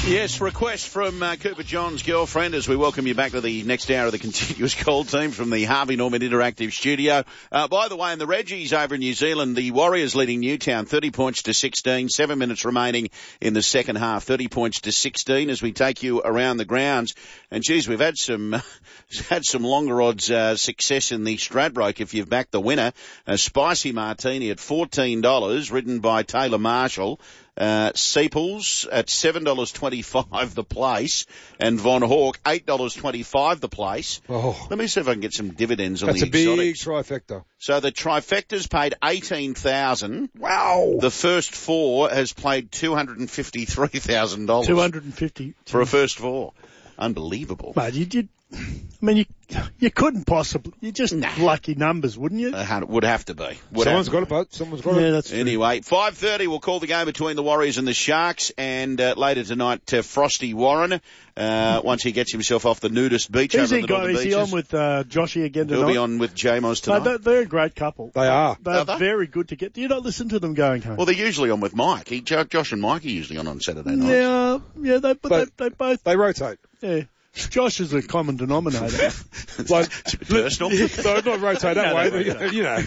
Yes, request from Cooper John's girlfriend as we welcome you back to the next hour of the continuous call team from the Harvey Norman Interactive Studio. By the way, in the Reggies over in New Zealand, the Warriors leading Newtown 30 points to 16, 7 minutes remaining in the second half, 30 points to 16 as we take you around the grounds. And geez, we've had some longer odds success in the Stradbroke if you've backed the winner. A spicy martini at $14, ridden by Taylor Marshall. Seeples at $7.25 the place, and Von Hawk $8.25 the place. Oh. Let me see if I can get some dividends on That's the exotics. That's a big trifecta. So the trifecta's paid $18,000. Wow. The first four has played $253,000. 250 for a first four. Unbelievable. Mate, you couldn't possibly. You're just lucky numbers, wouldn't you? Would have to be. Someone's got a boat. Someone's got it. That's true. Anyway, 5:30 we'll call the game between the Warriors and the Sharks, and later tonight Frosty Warren, once he gets himself off the nudist beach over the Northern Beaches. Is he on with Joshy again tonight? He'll be on with J-Mos tonight. They're a great couple. They are. They're very good together. Do you not listen to them going home? Well, they're usually on with Mike. Josh and Mike are usually on Saturday nights. Yeah, they both... They rotate. Yeah. Josh is a common denominator. Like, it's a bit personal. No, not rotate that way, but, you know.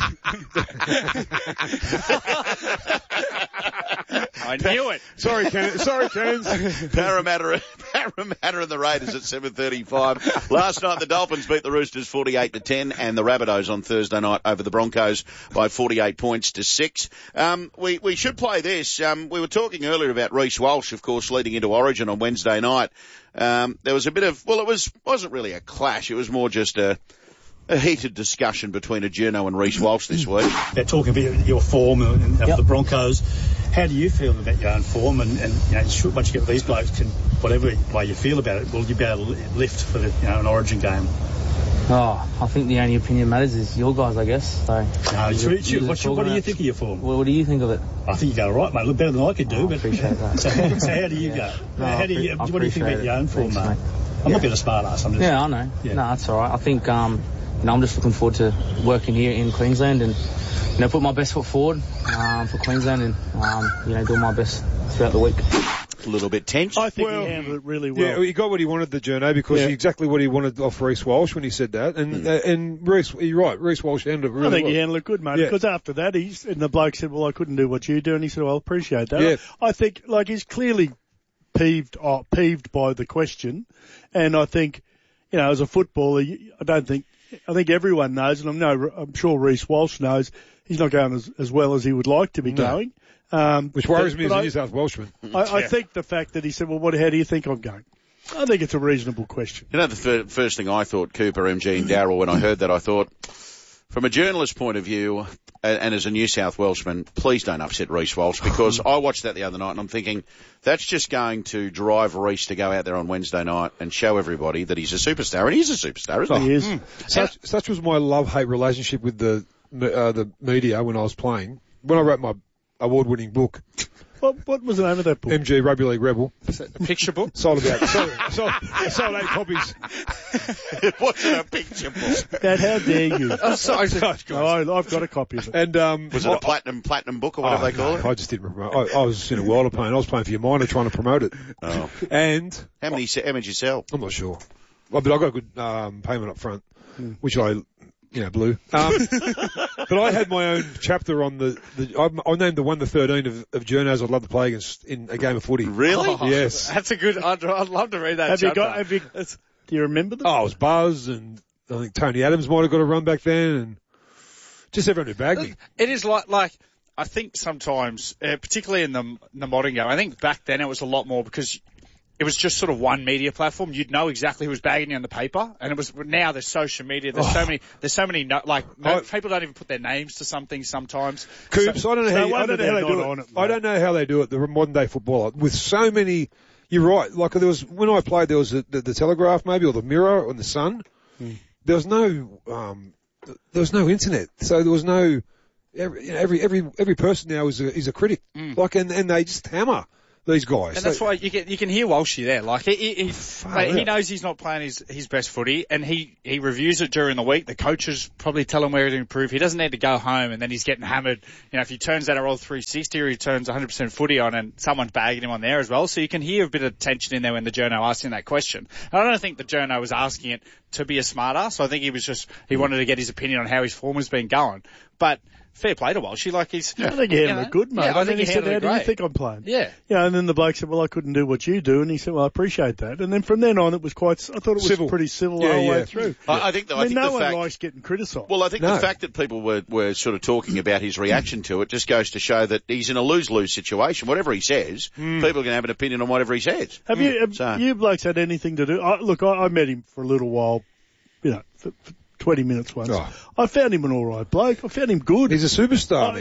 I knew it. Sorry, Cairns. Parramatta and the Raiders at 7:35. Last night the Dolphins beat the Roosters 48-10, and the Rabbitohs on Thursday night over the Broncos by 48 points to 6. We should play this. We were talking earlier about Reece Walsh, of course, leading into Origin on Wednesday night. There was a bit of, wasn't really a clash. It was more just a heated discussion between Adjerno and Reece Walsh this week. They're talking about your form and the Broncos. How do you feel about your own form? And once you get these blokes, whatever way you feel about it, will you be able to lift for an Origin game? Oh, I think the only opinion matters is your guys, I guess. So, what do you think of your form? What do you think of it? I think you go all right, mate. Look better than I could do. I appreciate that. So how do you go? What do you think about your own form, mate? I'm not being a smart ass. I'm just... Yeah, I know. Yeah. No, that's all right. I think I'm just looking forward to working here in Queensland and put my best foot forward for Queensland and doing my best throughout the week. A little bit tense. I think he handled it really well. Yeah, he got what he wanted, the journo, because exactly what he wanted off Reece Walsh when he said that. And Reece, you're right, Reece Walsh handled it really well. I think he handled it good, mate, because after that, and the bloke said, well, I couldn't do what you do, and he said, well, I appreciate that. Yeah. I think, he's clearly peeved by the question, and I think, as a footballer, I think everyone knows, and I'm sure Reece Walsh knows, he's not going as well as he would like to be going. Which worries me as a New South Welshman. I think the fact that he said, well, how do you think I'm going? I think it's a reasonable question. The first thing I thought, Cooper, MG and Darryl, when I heard that, I thought, from a journalist point of view, and as a New South Welshman, please don't upset Reece Walsh, because I watched that the other night and I'm thinking, that's just going to drive Reece to go out there on Wednesday night and show everybody that he's a superstar, and he's a superstar, isn't he? He is. Such was my love-hate relationship with the media when I was playing. When I wrote my award-winning book. What was the name of that book? MG Rugby League Rebel. A picture book? Sold 8 copies. It wasn't a picture book. Dad, how dare you? I'm sorry. I've got a copy of it. And was it a platinum book or whatever they call it? I just didn't promote. I was in a world of pain. I was playing for your minor trying to promote it. Oh. And how much you sell? I'm not sure. But I got a good payment up front, which I blew. But I had my own chapter on I named the 1 to 13 of journos I'd love to play against in a game of footy. Really? Yes. That's a good, I'd love to read that chapter. Do you remember them? Oh, it was Buzz, and I think Tony Adams might have got a run back then, and just everyone who bagged me. It is like, I think sometimes, particularly in the modern game, I think back then it was a lot more because it was just sort of one media platform. You'd know exactly who was bagging you on the paper, and now there's social media. There's so many. People don't even put their names to something sometimes. Coops, I don't know how they do it. I don't know how they do it. The modern day footballer with so many. You're right. Like when I played, there was the Telegraph maybe, or the Mirror, or the Sun. There was no internet, so there was no. Every person now is a critic. And they just hammer. These guys. And that's why you can hear Walshy there. Like he knows he's not playing his best footy, and he reviews it during the week. The coaches probably tell him where to improve. He doesn't need to go home and then he's getting hammered. You know, if he turns out a roll 360 or he turns 100% footy on and someone's bagging him on there as well. So you can hear a bit of tension in there when the journo asks him that question. And I don't think the journo was asking it to be a smart ass. I think he wanted to get his opinion on how his form has been going. But fair play to Walshy. Like I think he handled it good, mate. Yeah, I think he said, how do you think I'm playing? Yeah. Yeah, and then the bloke said, well, I couldn't do what you do. And he said, well, I appreciate that. And then from then on, I thought it was civil. Pretty civil the whole way through. I think no one likes getting criticised. Well, I think the fact that people were sort of talking about his reaction to it just goes to show that he's in a lose-lose situation. Whatever he says, people can have an opinion on whatever he says. Have you blokes had anything to do? I met him for a little while, for 20 minutes once. Oh. I found him an all right bloke. I found him good. He's a superstar,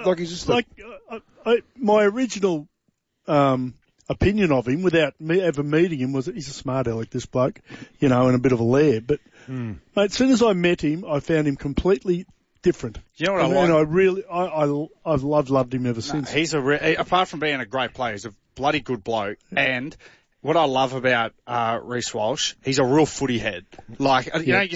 man. My original opinion of him, without me ever meeting him, was that he's a smart aleck, this bloke, and a bit of a lair. But mate, as soon as I met him, I found him completely different. You know what I've loved him ever since. He's apart from being a great player, he's a bloody good bloke. And what I love about Reece Walsh, he's a real footy head. Like you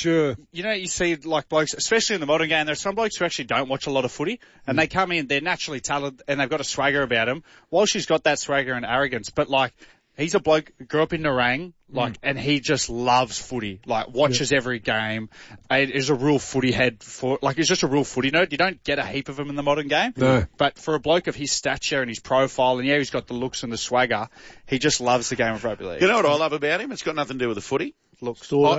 see like blokes, especially in the modern game. There's some blokes who actually don't watch a lot of footy, and they come in, they're naturally talented, and they've got a swagger about them. Walshy's got that swagger and arrogance, but like he's a bloke who grew up in Nerang, and he just loves footy. Like watches every game. Is a real footy head he's just a real footy nerd. You don't get a heap of him in the modern game. No. But for a bloke of his stature and his profile, and he's got the looks and the swagger, he just loves the game of rugby league. You know what I love about him? It's got nothing to do with the footy. Looks. No.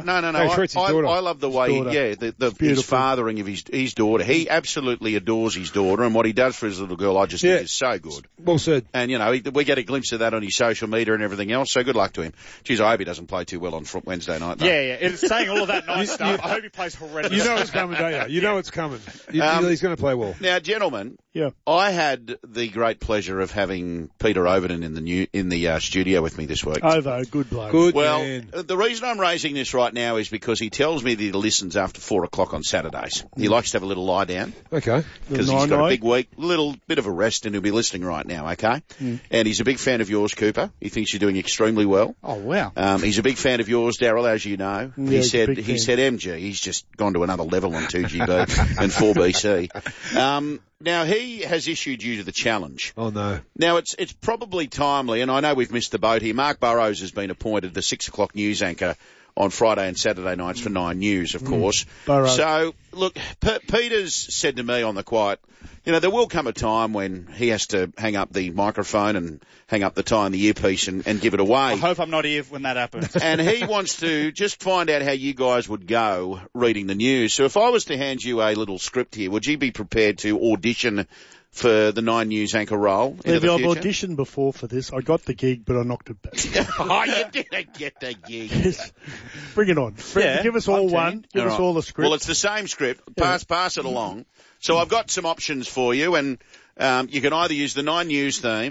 I love the way, his fathering of his daughter. He absolutely adores his daughter, and what he does for his little girl, I just think is so good. Well said. And, we get a glimpse of that on his social media and everything else, so good luck to him. Geez, I hope he doesn't play too well on Wednesday night, though. Yeah. It's saying all of that nice stuff. I hope he plays horrendous. You know it's coming, don't you? You know it's coming. He's going to play well. Now, gentlemen, I had the great pleasure of having Peter Overton in the studio with me this week. Ovo, good bloke. Good man. The reason I'm raising this right now is because he tells me that he listens after 4:00 on Saturdays. He likes to have a little lie down. Okay. Because he's got a big week, little bit of a rest, and he'll be listening right now, okay? And he's a big fan of yours, Cooper. He thinks you're doing extremely well. Oh, wow. He's a big fan of yours, Darryl, as you know. He said, MG, he's just gone to another level on 2GB and 4BC. Now, he has issued you to the challenge. Oh, no. Now, it's probably timely, and I know we've missed the boat here. Mark Burrows has been appointed the 6:00 news anchor on Friday and Saturday nights for 9 News, of course. Burrows. So, look, Peter's said to me on the quiet, there will come a time when he has to hang up the microphone and hang up the tie and the earpiece and give it away. I hope I'm not here when that happens. And he wants to just find out how you guys would go reading the news. So if I was to hand you a little script here, would you be prepared to audition for the 9 News anchor role? I've auditioned before for this. I got the gig, but I knocked it back. You didn't get the gig. Yes. Bring it on. Give us all one. Give us all the script. Well, it's the same script. Pass it along. So I've got some options for you, and you can either use the 9 News theme.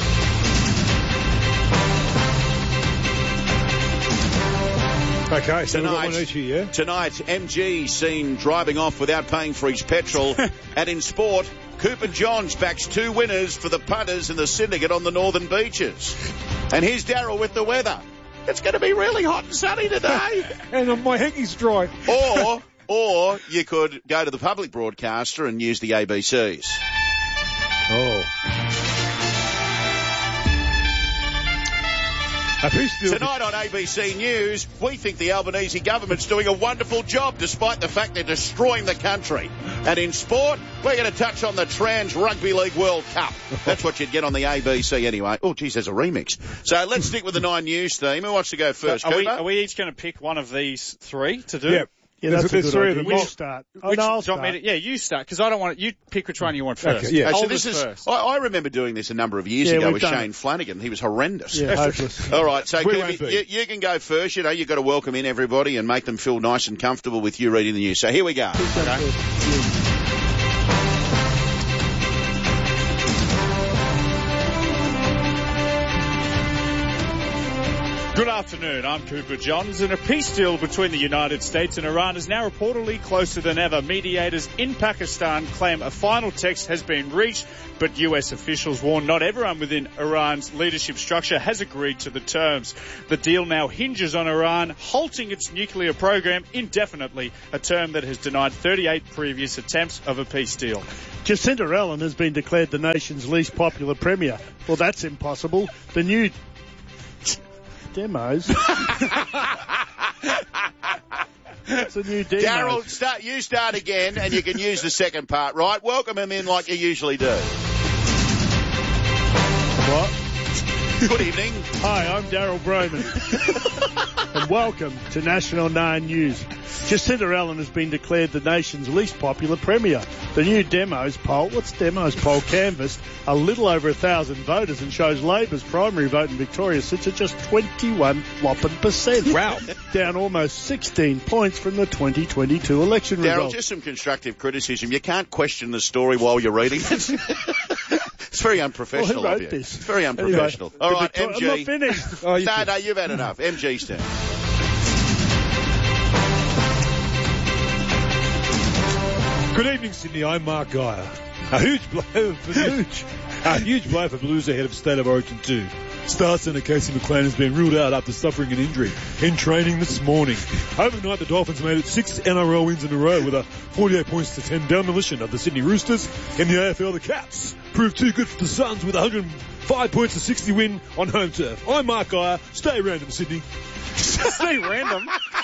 Okay, so we've got one each here, yeah? Tonight, MG seen driving off without paying for his petrol. And in sport, Cooper Johns backs 2 winners for the punters in the syndicate on the northern beaches. And here's Darryl with the weather. It's going to be really hot and sunny today. And my hanky's dry. Or you could go to the public broadcaster and use the ABCs. Oh. Tonight on ABC News, we think the Albanese government's doing a wonderful job despite the fact they're destroying the country. And in sport, we're going to touch on the Trans Rugby League World Cup. That's what you'd get on the ABC anyway. Oh, geez, there's a remix. So let's stick with the 9 News theme. Who wants to go first? Are we each going to pick one of these 3 to do? Yep. Yeah, that's a good 3 idea. of them. You start. I'll start. You start, because I don't want you pick which one you want first. Okay, yeah. So this is, I remember doing this a number of years ago with Shane Flanagan. He was horrendous. Yeah, hopeless. All right, so you can go first. You've got to welcome in everybody and make them feel nice and comfortable with you reading the news. So here we go. Good afternoon, I'm Cooper Johns, and a peace deal between the United States and Iran is now reportedly closer than ever. Mediators in Pakistan claim a final text has been reached, but US officials warn not everyone within Iran's leadership structure has agreed to the terms. The deal now hinges on Iran halting its nuclear program indefinitely, a term that has denied 38 previous attempts of a peace deal. Jacinta Ardern has been declared the nation's least popular premier. Well, that's impossible. The new demos. It's a new demo. Daryl, you start again, and you can use the second part, right? Welcome him in like you usually do. What? Good evening. Hi, I'm Daryl Broman. And welcome to National 9 News. Jacinta Ardern has been declared the nation's least popular premier. The new Demos poll, what's Demos poll, canvassed a little over 1,000 voters and shows Labor's primary vote in Victoria sits at just 21%. Wow. Down almost 16 points from the 2022 election Daryl, result. just some constructive criticism. You can't question the story while you're reading it. It's very unprofessional Well, who of wrote you. this? It's very unprofessional. Anyway, All right, I'm MG. not finished. Oh, No, you've had enough. MG's turn. Good evening, Sydney. I'm Mark Geyer. A huge blow for Blues ahead of State of Origin 2. Star centre Casey McLean has been ruled out after suffering an injury in training this morning. Overnight, the Dolphins made it 6 NRL wins in a row with a 48 points to 10 demolition of the Sydney Roosters. In the AFL, the Cats proved too good for the Suns with a 105 points to 60 win on home turf. I'm Mark Geyer. Stay random, Sydney. Stay random.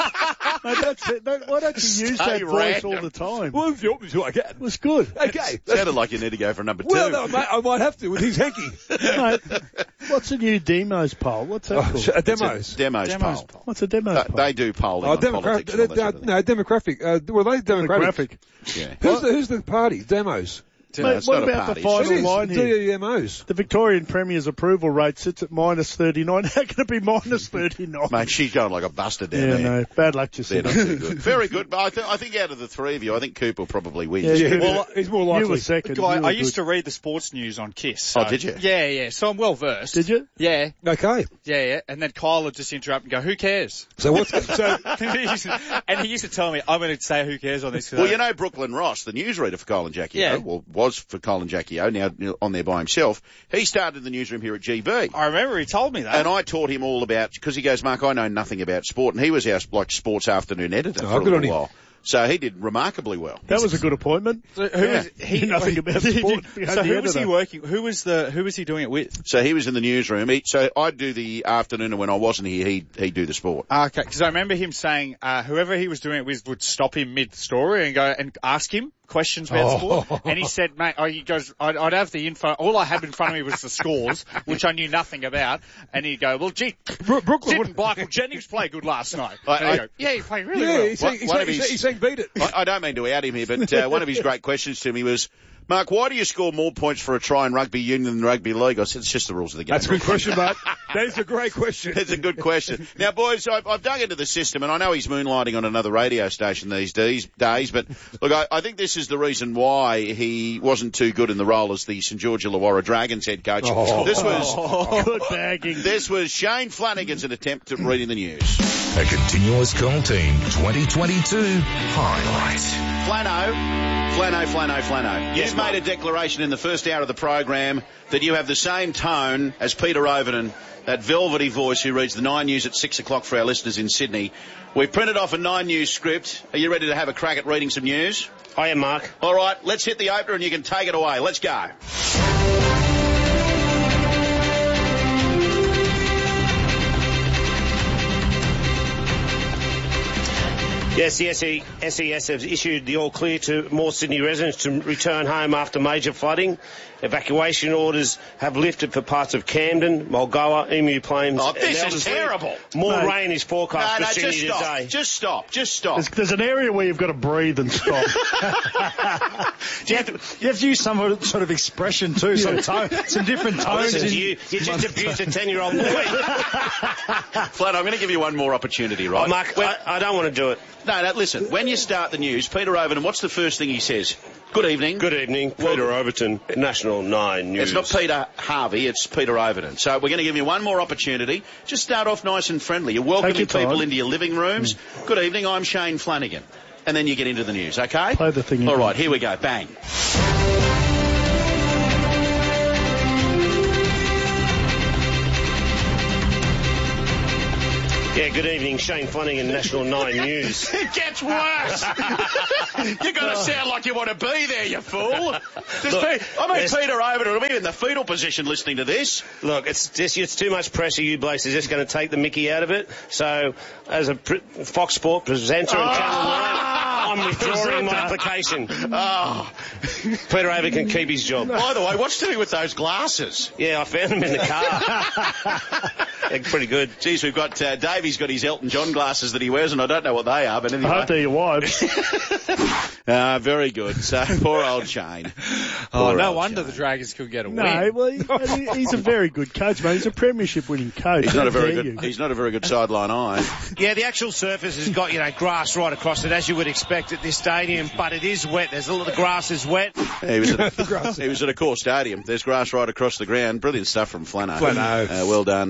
Mate, that's it. Why don't you use that voice all the time? Well, if you want me to, I can. It was good. Okay. Sounded like you need to go for number 2. Well, no, mate, I might have to with his hanky. Mate, what's a new Demos poll? What's that called? Demos. Demos poll. What's a Demos poll? They do polling on politics. And all that sort of thing. No, demographic. Well, they demographic. Yeah. Who's the party? Demos. No, Mate, it's what not a about party. the final It is. line here? DMOs. The Victorian Premier's approval rate sits at minus 39. How can it be minus 39? Mate, she's going like a buster down Yeah, there. no. Bad luck, They're Jacinta. not too good. Very good. But I think out of the three of you, I think Cooper will probably win. Yeah, Well, he's more likely. You were second. Guy, You were I used good. to read the sports news on KISS. So. Oh, did you? Yeah. So I'm well versed. Did you? Yeah. Okay. And then Kyle would just interrupt and go, "Who cares?" So what's so? And he used to tell me, "I'm going to say who cares on this." Well, you know Brooklyn Ross, the newsreader for Colin Jackie Yeah. O, was for Colin Jackie O, now on there by himself. He started the newsroom here at GB. I remember he told me that. And I taught him all about, because he goes, Mark, I know nothing about sport, and he was our sports afternoon editor for a good on little him. while. So he did remarkably well. That was a good appointment. So who Yeah. was he? Nothing about sport. So who was he working? Who was he doing it with? So he was in the newsroom. So I'd do the afternoon, and when I wasn't here, he'd do the sport. Okay, because I remember him saying whoever he was doing it with would stop him mid-story and go and ask him questions about sport. And he said, mate, he goes, I'd have the info. All I had in front of me was the scores, which I knew nothing about. And he'd go, well, gee, Brooklyn. didn't Michael Jennings play good last night? I- And he'd go, yeah, he played really Yeah, well. he's saying beat it. I don't mean to out him here, but one of his great questions to me was, Mark, why do you score more points for a try in rugby union than rugby league? I said, it's just the rules of the game. That's a good question, Mark. That is a great question. It's a good question. Now, boys, I've dug into the system, and I know he's moonlighting on another radio station these days, but look, I think this is the reason why he wasn't too good in the role as the St George Illawarra Dragons head coach. This was Good bagging. This was Shane Flanagan's attempt at reading the news. A continuous call team 2022 highlight. Flano. You've made a declaration in the first hour of the program that you have the same tone as Peter Overton, that velvety voice who reads the 9 News at 6 o'clock for our listeners in Sydney. We've printed off a 9 News script. Are you ready to have a crack at reading some news? I am, Mark. All right, let's hit the opener and you can take it away. Let's go. Yes, the SES has issued the all-clear to more Sydney residents to return home after major flooding. Evacuation orders have lifted for parts of Camden, Mulgoa, Emu Plains. Oh, this and is Elderslie. terrible. More Mate. rain is forecast for Sydney today. Just stop. There's an area where you've got to breathe and stop. You have to use some sort of expression too, some different tones. Listen to you just abused a 10-year-old boy. Flat, I'm going to give you one more opportunity, right? Mark, I don't want to do it. No, listen. When you start the news, Peter Overton, what's the first thing he says? Good evening. Good evening, Peter Overton, National 9 News. It's not Peter Harvey, it's Peter Overton. So we're going to give you one more opportunity. Just start off nice and friendly. You're welcoming people into your living rooms. Good evening, I'm Shane Flanagan. And then you get into the news, okay? Play the thing. All right, here we go. Bang. Yeah, good evening, Shane Flanagan, National 9 News. It gets worse. You're going to sound like you want to be there, you fool. Peter Overton will be in the fetal position listening to this. Look, it's too much pressure. You blokes are just going to take the mickey out of it. So, as a Fox Sport presenter and Channel 9, I'm withdrawing my application. Oh. Peter Overton can keep his job. By the way, what's to do with those glasses? Yeah, I found them in the car. They're pretty good. Geez, we've got Davey's got his Elton John glasses that he wears, and I don't know what they are, but anyway. I hope they're your wives. Very good. So, poor old Shane. No wonder the Dragons could get a win. No, well, he's a very good coach, mate. He's a premiership-winning coach. He's not a very good sideline eye. Yeah, the actual surface has got, grass right across it, as you would expect at this stadium, but it is wet. The grass is wet. He was at a core stadium. There's grass right across the ground. Brilliant stuff from Flano. Well done.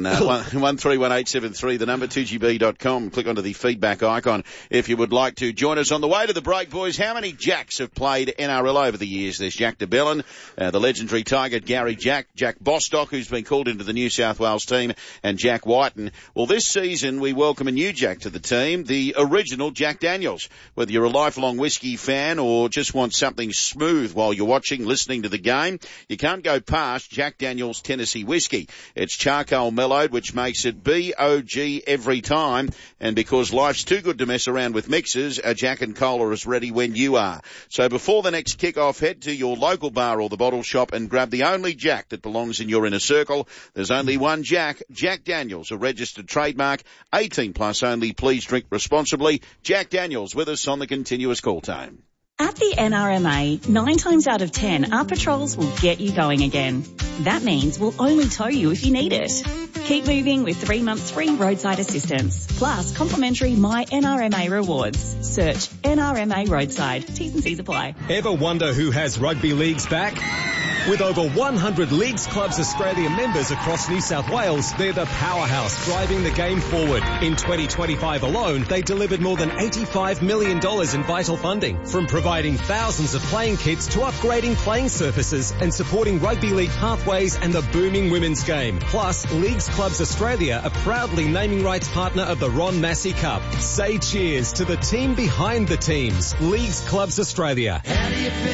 131873, the number, 2GB.com. Click onto the feedback icon if you would like to join us on the way to the break, boys. How many Jacks have played NRL over the years? There's Jack de Belin, the legendary Tiger Gary Jack Bostock, who's been called into the New South Wales team, and Jack Whiten. Well, this season we welcome a new Jack to the team, the original Jack Daniels. Whether you're a lifelong whiskey fan or just want something smooth while you're watching, listening to the game, you can't go past Jack Daniels Tennessee whiskey. It's charcoal mellowed, which makes it BOG every time, and because life's too good to mess around with mixers, a Jack and Cola is ready when you are. So before the next kick-off, head to your local bar or the bottle shop and grab the only Jack that belongs in your inner circle. There's only one Jack, Jack Daniels, a registered trademark, 18 plus only. Please drink responsibly. Jack Daniels with us on the continuous call time. At the NRMA, 9 times out of 10, our patrols will get you going again. That means we'll only tow you if you need it. Keep moving with 3 months free roadside assistance, plus complimentary My NRMA rewards. Search NRMA Roadside. T's and C's apply. Ever wonder who has rugby leagues back? With over 100 Leagues Clubs Australia members across New South Wales, they're the powerhouse driving the game forward. In 2025 alone, they delivered more than $85 million in vital funding, from providing thousands of playing kits to upgrading playing surfaces and supporting rugby league pathways and the booming women's game. Plus, Leagues Clubs Australia are proudly naming rights partner of the Ron Massey Cup. Say cheers to the team behind the teams. Leagues Clubs Australia.